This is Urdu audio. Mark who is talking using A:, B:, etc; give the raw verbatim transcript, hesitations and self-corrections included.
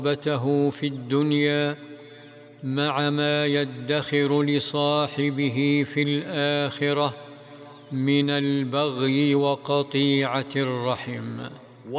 A: بته في الدنيا مع ما يدخر لصاحبه في الآخرة من البغي وقطيعة الرحم.